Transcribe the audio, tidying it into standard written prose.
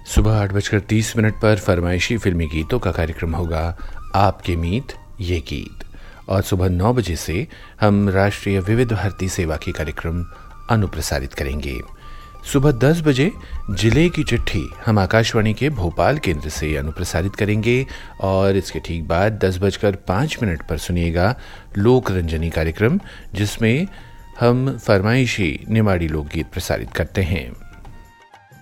सुबह 8:30 पर फरमाइशी फिल्मी गीतों का कार्यक्रम होगा आपके मीत ये गीत। और सुबह 9 बजे से हम राष्ट्रीय विविध भारती सेवा की कार्यक्रम अनुप्रसारित करेंगे। सुबह 10 बजे जिले की चिट्ठी हम आकाशवाणी के भोपाल केंद्र से अनुप्रसारित करेंगे और इसके ठीक बाद 10:05 पर सुनिएगा लोक रंजनी कार्यक्रम, जिसमें हम फरमाइशी निमाड़ी लोकगीत प्रसारित करते हैं।